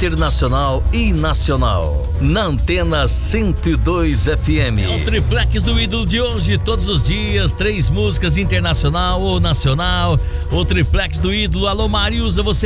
internacional e nacional. Na Antena 102 FM. É o triplex do ídolo de hoje, todos os dias, 3 músicas internacional ou nacional. O triplex do ídolo. Alô, Mariusa, você